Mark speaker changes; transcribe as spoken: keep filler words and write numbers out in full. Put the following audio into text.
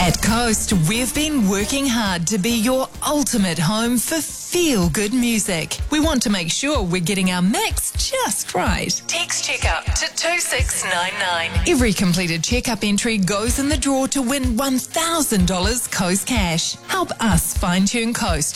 Speaker 1: At Coast, we've been working hard to be your ultimate home for feel-good music. We want to make sure we're getting our mix just right. Text checkup to two six nine nine. Every completed checkup entry goes in the draw to win one thousand dollars Coast cash. Help us fine-tune Coast